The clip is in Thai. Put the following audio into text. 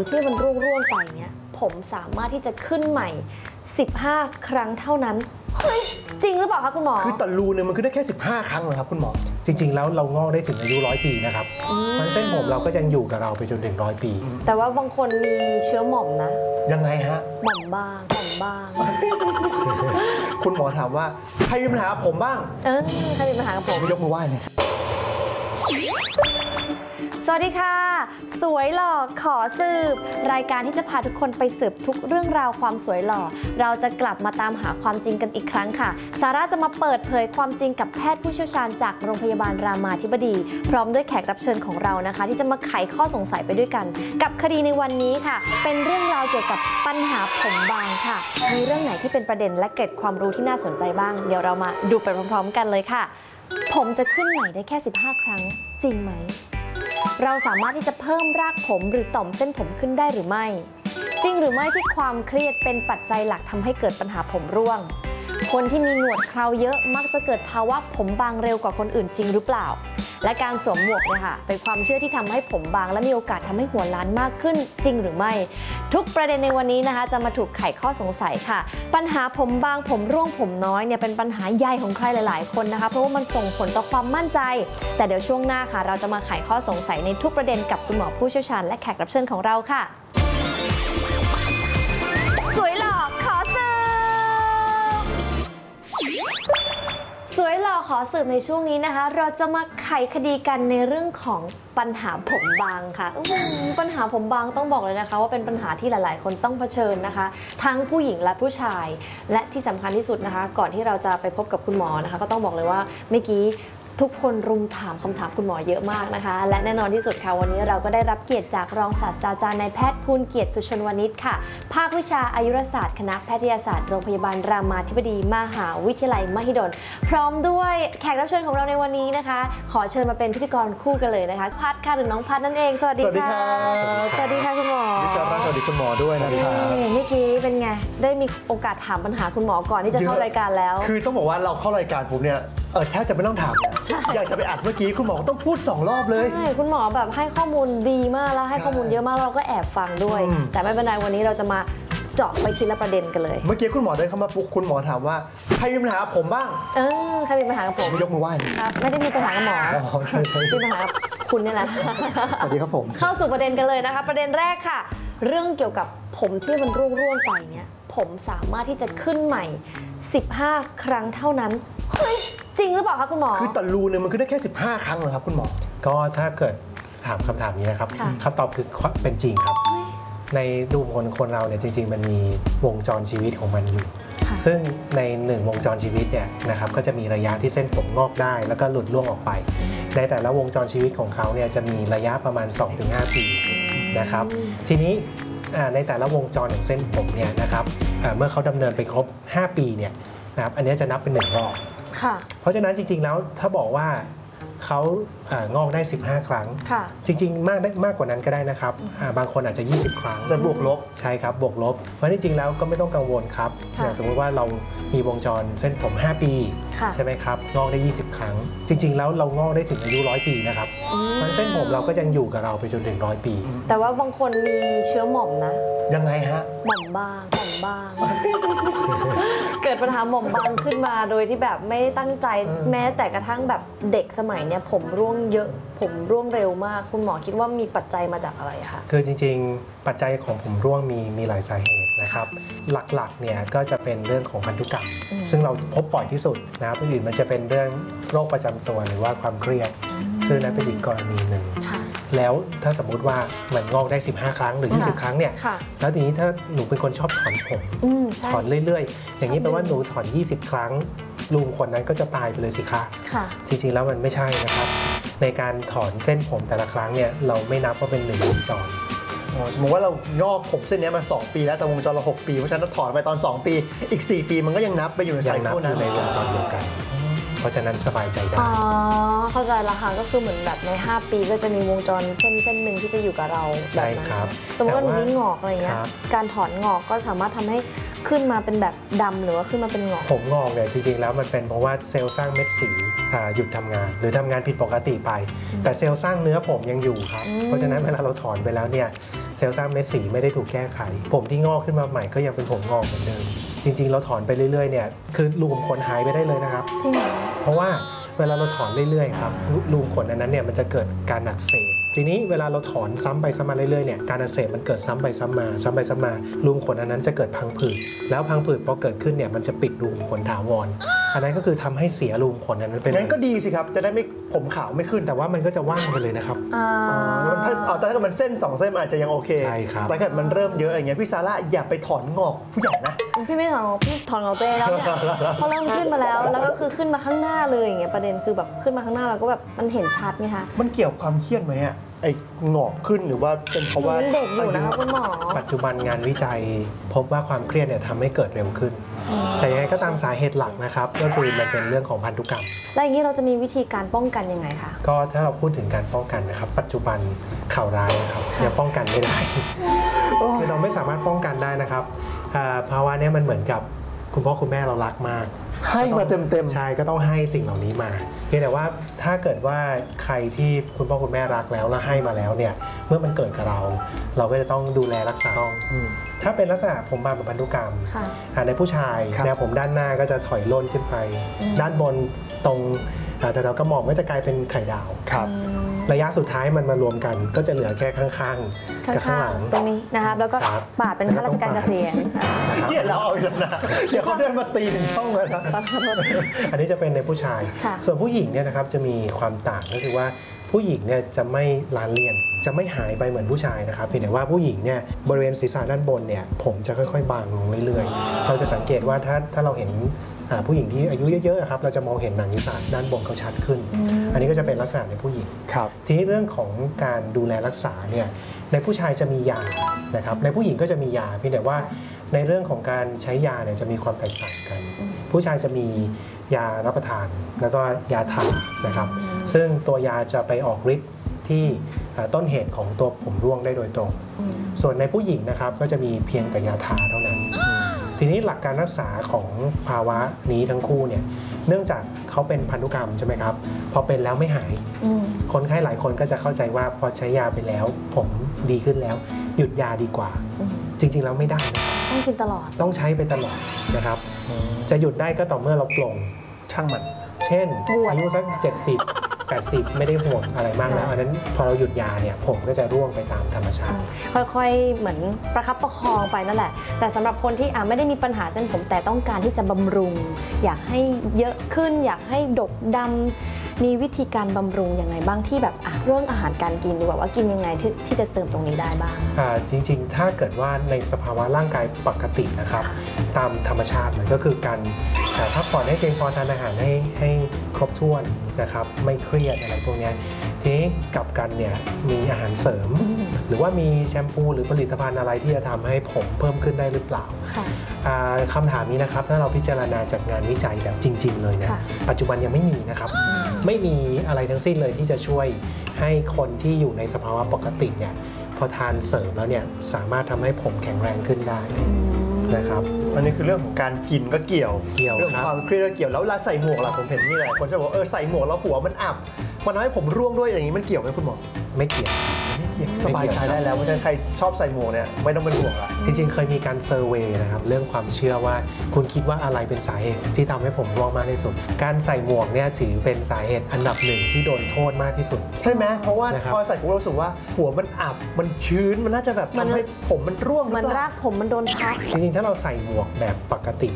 ที่มันร่วงไปเนี่ยผมสามารถที่จะขึ้นใหม่15 ครั้งเท่านั้นเฮ้ยจริงหรือเปล่าคะคุณหมอคือต่อรูนึงมันขึ้นได้แค่15 ครั้งเหรอครับคุณหมอจริงๆแล้วเรางอกได้ถึงอายุ100 ปีนะครับมันเส้นผมเราก็ยังอยู่กับเราไปจนถึง100 ปีแต่ว่าบางคนมีเชื้อหม่อมนะยังไงฮะหม่อมบ้างคุณหมอถามว่าใครมีปัญหากับผมบ้างใครมีปัญหากับผมยกมือไหว้เลยสวัสดีค่ะสวยหล่อขอสืบรายการที่จะพาทุกคนไปสืบทุกเรื่องราวความสวยหล่อเราจะกลับมาตามหาความจริงกันอีกครั้งค่ะซาร่าจะมาเปิดเผยความจริงกับแพทย์ผู้เชี่ยวชาญจากโรงพยาบาลรามาธิบดีพร้อมด้วยแขกรับเชิญของเรานะคะที่จะมาไขข้อสงสัยไปด้วยกันกับคดีในวันนี้ค่ะเป็นเรื่องราวเกี่ยวกับปัญหาผมบางค่ะมีเรื่องไหนที่เป็นประเด็นและเกร็ดความรู้ที่น่าสนใจบ้างเดี๋ยวเรามาดูไปพร้อมๆกันเลยค่ะผมจะขึ้นใหม่ได้แค่15 ครั้งจริงไหมเราสามารถที่จะเพิ่มรากผมหรือต่อมเส้นผมขึ้นได้หรือไม่จริงหรือไม่ที่ความเครียดเป็นปัจจัยหลักทำให้เกิดปัญหาผมร่วงคนที่มีหนวดเคราเยอะมักจะเกิดภาวะผมบางเร็วกว่าคนอื่นจริงหรือเปล่าและการสวมหมวกเนี่ยค่ะเป็นความเชื่อที่ทำให้ผมบางและมีโอกาสทำให้หัวล้านมากขึ้นจริงหรือไม่ทุกประเด็นในวันนี้นะคะจะมาถูกไขข้อสงสัยค่ะปัญหาผมบางผมร่วงผมน้อยเนี่ยเป็นปัญหาใหญ่ของใครหลายๆคนนะคะเพราะว่ามันส่งผลต่อความมั่นใจแต่เดี๋ยวช่วงหน้าค่ะเราจะมาไขข้อสงสัยในทุกประเด็นกับคุณหมอผู้เชี่ยวชาญและแขกรับเชิญของเราค่ะสวยหล่อขอสืบสวยหล่อขอสืบในช่วงนี้นะคะเราจะมาไขคดีกันในเรื่องของปัญหาผมบางค่ะปัญหาผมบางต้องบอกเลยนะคะว่าเป็นปัญหาที่หลายๆคนต้องเผชิญนะคะทั้งผู้หญิงและผู้ชายและที่สำคัญที่สุดนะคะก่อนที่เราจะไปพบกับคุณหมอนะคะก็ต้องบอกเลยว่าเมื่อกี้ทุกคนรุมถามคำถามคุณหมอเยอะมากนะคะและแน่นอนที่สุดค่ะวันนี้เราก็ได้รับเกียรติจากรองศาสตราจารย์นายแพทย์ภูลเกียรติสุชนวณิชค่ะภาควิชาอายุรศาสตร์คณะแพทยศาสตร์โรงพยาบาลรามาธิบดีมหาวิทยาลัยมหิดลพร้อมด้วยแขกรับเชิญของเราในวันนี้นะคะขอเชิญมาเป็นพิธีกรคู่กันเลยนะคะพัดค่ะหรือน้องพัดนั่นเองสวัสดีค่ะสวัสดีค่ะคุณหมอสวัสดีคุณหมอด้วยนะครับเมื่อกี้เป็นไงได้มีโอกาสถามปัญหาคุณหมอก่อนที่จะเข้ารายการแล้วคือต้องบอกว่าเราเข้ารายการผมเนี่ยแทบจะไม่ต้องถามอยากจะไปอัดเมื่อกี้คุณหมอต้องพูด2 รอบเลยใช่คุณหมอแบบให้ข้อมูลดีมากแล้วให้ข้อมูลเยอะมากเราก็แอบฟังด้วยแต่ไม่เป็นไรวันนี้เราจะมาเจาะไปทีละประเด็นกันเลยเมื่อกี้คุณหมอเดินเข้ามาปุ๊บคุณหมอถามว่าใครมีปัญหากับผมบ้างใครมีปัญหากับผมยกมือไหว้ครับไม่ได้มีปัญหากับหมอมีปัญหากับคุณนี่แหละสวัสดีครับผมเข้าสู่ประเด็นกันเลยนะคะประเด็นแรกค่ะเรื่องเกี่ยวกับผมที่มันร่วงไปเนี่ยผมสามารถที่จะขึ้นใหม่15 ครั้งเท่านั้นเฮ้ยจริงหรือเปล่าคะคุณหมอคือต่อรูนึงมันขึ้นได้แค่15 ครั้งเหรอครับคุณหมอก็ถ้าเกิดถามคำถามนี้นะครับคำตอบคือเป็นจริงครับในรูปคนเราเนี่ยจริงๆมันมีวงจรชีวิตของมันอยู่ซึ่งใน1วงจรชีวิตเนี่ยนะครับก็จะมีระยะที่เส้นผมงอกได้แล้วก็หลุดร่วงออกไปในแต่ละวงจรชีวิตของเขาเนี่ยจะมีระยะประมาณ 2-5 ปีนะครับทีนี้ในแต่ละวงจรของเส้นผมเนี่ยนะครับเมื่อเขาดำเนินไปครบ5 ปีเนี่ยนะครับอันนี้จะนับเป็น1 รอบเพราะฉะนั้นจริงๆแล้วถ้าบอกว่าเขางอกได้15 ครั้งจริงๆมากกว่านั้นก็ได้นะครับบางคนอาจจะ20 ครั้งแต่บวกลบใช่ครับบวกลบเพราะจริงๆแล้วก็ไม่ต้องกังวลครับอย่างสมมติว่าเรามีวงจรเส้นผม5 ปีใช่ไหมครับงอกได้20 ครั้งจริงๆแล้วเรางอกได้ถึงอายุ100 ปีนะครับมันเส้นผมเราก็ยังอยู่กับเราไปจนถึง100 ปีแต่ว่าบางคนมีเชื้อหม่อมนะยังไงฮะหม่อมบางเกิดปัญหาหม่อมบางขึ้นมาโดยที่แบบไม่ได้ตั้งใจแม้แต่กระทั่งแบบเด็กสมัยเนี้ยผมร่วงเยอะผมร่วงเร็วมากคุณหมอคิดว่ามีปัจจัยมาจากอะไรคะคือจริงๆปัจจัยของผมร่วงมีหลายสาเหตุนะครับหลักๆเนี่ยก็จะเป็นเรื่องของพันธุกรรมซึ่งเราพบบ่อยที่สุดนะครับอื่นมันจะเป็นเรื่องโรคประจำตัวหรือว่าความเครียดซึ่งนั้นเป็นอีกกรณีหนึ่งแล้วถ้าสมมุติว่ามันงอกได้15 ครั้งหรือ20 ครั้งเนี่ยแล้วทีนี้ถ้าหนูเป็นคนชอบถอนผมถอนเรื่อยๆอย่างนี้แปลว่าหนูถอน20 ครั้งลุงคนนั้นก็จะตายไปเลยสิคะจริงๆแล้วมันไม่ใช่นะครับในการถอนเส้นผมแต่ละครั้งเนี่ยเราไม่นับว่าเป็น1 วงจรสมมติว่าเรางอกผมเส้นนี้มา2 ปีแล้วแต่วงจรเรา6 ปีเพราะฉะนั้นเราถอนไปตอน2 ปีอีก4 ปีมันก็ยังนับไปอยู่ในไซเคิลนั้นในวงจรเดียวกันเพราะฉะนั้นสบายใจได้เข้าใจละค่ะก็คือเหมือนแบบใน5 ปีก็จะมีวงจรเส้นหนึ่งที่จะอยู่กับเราใช่ครับสมมติว่าหนูมีงอกอะไรเงี้ยการถอนงอกก็สามารถทำให้ขึ้นมาเป็นแบบดำหรือว่าขึ้นมาเป็นงอกผมงอกเนี่ยจริงๆแล้วมันเป็นเพราะว่าเซลล์สร้างเม็ดสีหยุดทำงานหรือทำงานผิดปกติไปแต่เซลล์สร้างเนื้อผมยังอยู่ครับเพราะฉะนั้นเวลาเราถอนไปแล้วเนี่ยเซลล์สร้างเม็ดสีไม่ได้ถูกแก้ไขผมที่งอกขึ้นมาใหม่ก็ยังเป็นผมงอกเหมือนเดิมจริงๆเราถอนไปเรื่อยๆเนี่ยคือรูขุมขนหายไปได้เลยนะครับจริงเหรอเพราะว่าเวลาเราถอนเรื่อยๆครับรูขุมขนอันนั้นเนี่ยมันจะเกิดการอักเสบทีนี้เวลาเราถอนซ้ำไปซ้ำมาเรื่อยๆเนี่ยการอักเสบมันเกิดซ้ำไปซ้ำมาซ้ำไปซ้ำมารูขุมขนอันนั้นจะเกิดพังผืดแล้วพังผืดพอเกิดขึ้นเนี่ยมันจะปิดรูขุมขนถาวรอันนั้นก็คือทำให้เสียรูขุมขนอันนั้นไปเลยงั้นก็ดีสิครับจะได้ไม่ผมขาวไม่ขึ้นแต่ว่ามันก็จะว่างไปเลยนะครับแต่ถ้าเกิดมันเส้น2 เส้นมันอาจจะยังโอเคใช่ครับแต่ถ้าเกิดมันเริ่มเยอะอย่างเงี้ยพี่ซาร่าอย่าไปถอนงอกผู้ใหญ่นะพี่ไม่ได้ถอนของพี่ถอนของตัวเองแล้วเนี่ยพอเริ่มขึ้นมาแล้วก็คือขึ้นมาข้างหน้าเลยอย่างเงี้ยประเด็นคือแบบขึ้นมาข้างหน้าเราก็แบบมันเห็นชัดไงคะมันเกี่ยวความเครียดไหมอะไอ้งอกขึ้นหรือว่าเป็นเพราะว่ายังเด็กอยู่นะคะคุณหมอปัจจุบันงานวิจัยพบว่าความเครียดเนี่ยทำให้เกิดเร็วขึ้น แต่ยังไงก็ตามสาเหตุหลักนะครับก็คือมันเป็นเรื่องของพันธุกรรมแล้วอย่างนี้เราจะมีวิธีการป้องกันยังไงคะก็ถ้าเราพูดถึงการป้องกันนะครับ ปัจจุบันข่าวร้ายนะครับยังป้องกันไม่ได้ คือเราไม่สามารถป้องกันได้นะครับภาวะเนี้ยมันเหมือนกับคุณพ่อคุณแม่เรารักมากให้มาเต็มๆใช่ก็ต้องให้สิ่งเหล่านี้มาเพียงแต่ว่าถ้าเกิดว่าใครที่คุณพ่อคุณแม่รักแล้วให้มาแล้วเนี่ยเมื่อมันเกิดกับเราก็จะต้องดูแลรักษาถ้าเป็นลักษณะผมบางแบบพันธุกรรมค่ะในผู้ชายครับแนวผมด้านหน้าก็จะถอยร่นขึ้นไป ด้านบนตรงแต่เรากระหม่อมก็จะกลายเป็นไข่ดาวครับระยะสุดท้ายมันมารวมกันก็จะเหลือแค่ข้างๆกับข้างหลังตรงนี้นะครับแล้วก็ครับปาดเป็นข้าราชการเกษียณนะครับเกลียดเราเอาอีกแล้วนะเดี๋ยวเขาเดินมาตีถึงช่องเลยนะอันนี้จะเป็นในผู้ชายค่ะส่วนผู้หญิงเนี่ยนะครับจะมีความต่างก็คือว่าผู้หญิงเนี่ยจะไม่ลาเลียนจะไม่หายไปเหมือนผู้ชายนะครับเพียงแต่ว่าผู้หญิงเนี่ยบริเวณศีรษะด้านบนเนี่ยผมจะค่อยๆบางลงเรื่อยๆเราจะสังเกตว่าถ้าเราเห็นผู้หญิงที่อายุเยอะๆครับเราจะมองเห็นหนังศีรษะด้านบนเขาชัดขึ้น อันนี้ก็จะเป็นลักษณะในผู้หญิงครับทีนี้เรื่องของการดูแลรักษาเนี่ยในผู้ชายจะมียานะครับในผู้หญิงก็จะมียาเพียงแต่ว่าในเรื่องของการใช้ยาเนี่ยจะมีความแตกต่างกัน ผู้ชายจะมียารับประทานแล้วก็ยาทานะครับซึ่งตัวยาจะไปออกฤทธิ์ที่ต้นเหตุของตัวผมร่วงได้โดยตรง ส่วนในผู้หญิงนะครับก็จะมีเพียงแต่ยาทาเท่านั้น ทีนี้หลักการรักษาของภาวะนี้ทั้งคู่เนี่ยเนื่องจากเขาเป็นพันธุกรรมใช่ไหมครับพอเป็นแล้วไม่หาย คนไข้หลายคนก็จะเข้าใจว่าพอใช้ยาไปแล้วผมดีขึ้นแล้ว หยุดยาดีกว่า จริงๆแล้วไม่ได้นะครับต้องกินตลอดต้องใช้ไปตลอดนะครับ จะหยุดได้ก็ต่อเมื่อเราปลงช่างมันเช่นบวชอายุสัก 70 80 ไม่ได้ห่วงอะไรมากแล้วอันนั้นพอเราหยุดยาเนี่ยผมก็จะร่วงไปตามธรรมชาติค่อยๆ เหมือนประคับประคองไปนั่นแหละ แต่สำหรับคนที่ไม่ได้มีปัญหาเส้นผมแต่ต้องการที่จะบำรุง อยากให้เยอะขึ้น อยากให้ดกดำมีวิธีการบำรุงยังไงบ้างที่แบบเรื่องอาหารการกินดีกว่าว่ากินยังไงที่จะเสริมตรงนี้ได้บ้างจริงๆ ถ้าเกิดว่าในสภาวะร่างกายปกตินะครับตามธรรมชาติมันก็คือการพักผ่อนให้เพียงพอทานอาหารให้ครบถ้วนนะครับไม่เครียดอะไรพวกนี้ทีนี้กลับกันเนี่ยมีอาหารเสริม หรือว่ามีแชมพูหรือผลิตภัณฑ์อะไรที่จะทำให้ผมเพิ่มขึ้นได้หรือเปล่าค่ะคำถามนี้นะครับถ้าเราพิจารณาจากงานวิจัยแบบจริงๆเลยนะค่ะปัจจุบันยังไม่มีนะครับไม่มีอะไรทั้งสิ้นเลยที่จะช่วยให้คนที่อยู่ในสภาวะปกติเนี่ยพอทานเสริมแล้วเนี่ยสามารถทำให้ผมแข็งแรงขึ้นได้นะครับอันนี้คือเรื่องของการกินก็เกี่ยวเกี่ยวเรื่องขครัอบ งความเครียดก็เกี่ยวแล้วเวลาใส่หมวกล่ะผมเห็นนี่แหละคนจะบอกใส่หมวกแล้วหัวมันอับมันทำให้ผมร่วงด้วยอย่างนี้มันเกี่ยวไหมคุณหมอไม่เกี่ยวไม่เกี่ยวสบายใจได้แล้วเพราะฉะนั้นใครชอบใส่หมวกเนี่ยไม่ต้องเป็นห่วงละจริงๆ เคยมีการเซอร์เวย์นะครับเรื่องความเชื่อว่าคุณคิดว่าอะไรเป็นสาเหตุที่ทำให้ผมร่วงมากที่สุด การใส่หมวกเนี่ยถือเป็นสาเหตุอันดับหนึ่งที่โดนโทษมากที่สุดใช่ไหมเพราะว่านะครับพอใส่ผมรู้สึกว่าหัวมันอับมันชื้นมันน่าจะแบบทำให้ผมมันร่วงหรือมันเปล่ารากผมมันโดนทับจริงๆ ถ้าเราใส่หมวกแบบปกติ